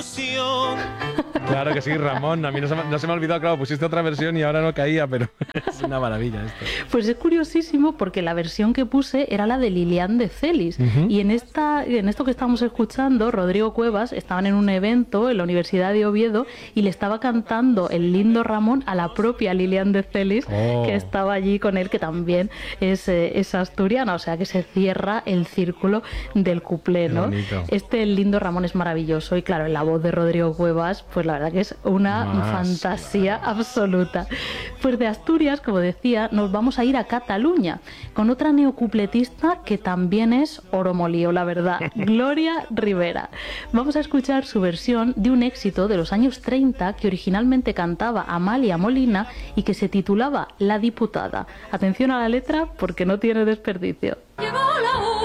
Claro que sí, Ramón. A mí no se me ha olvidado, claro, pusiste otra versión y ahora no caía, pero es una maravilla esto. Pues es curiosísimo porque la versión que puse era la de Lilian de Celis. Y en esto que estamos escuchando, Rodrigo Cuevas estaban en un evento en la Universidad de Oviedo y le estaba cantando el lindo Ramón a la propia Lilian de Celis, que estaba allí con él, que también es asturiana, o sea que se cierra el círculo del cuplé, ¿no? Este el lindo Ramón es maravilloso y claro, en la voz de Rodrigo Cuevas, pues la verdad que es una fantasía absoluta. Pues de Asturias, como decía, nos vamos a ir a Cataluña con otra neocupletista que también es oro molido, la verdad, Gloria Rivera. Vamos a escuchar su versión de un éxito de los años 30 que originalmente cantaba Amalia Molina y que se titulaba La Diputada. Atención a la letra porque no tiene desperdicio.